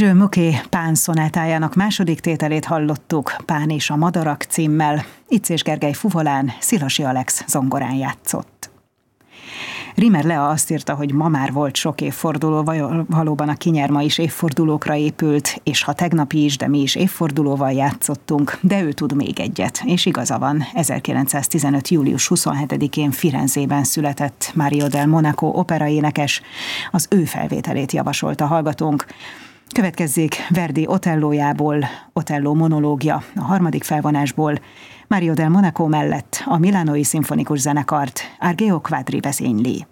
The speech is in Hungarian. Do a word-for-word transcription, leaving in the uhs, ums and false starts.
Jeux Moquet Pán szonátájának második tételét hallottuk, Pán és a madarak címmel. Icés Gergely fuvolán, Szilasi Alex zongorán játszott. Rimmer Lea azt írta, hogy ma már volt sok évforduló, valóban a Kinyerma is évfordulókra épült, és ha tegnapi is, de mi is évfordulóval játszottunk, de ő tud még egyet, és igaza van, ezerkilencszáztizenöt. július huszonhetedikén Firenzében született Mario del Monaco operaénekes, az ő felvételét javasolta hallgatónk. Következzék Verdi Otellójából, Otello monológia a harmadik felvonásból, Mario del Monaco mellett a Milánói Szimfonikus Zenekart Argeo Quadri vezényli.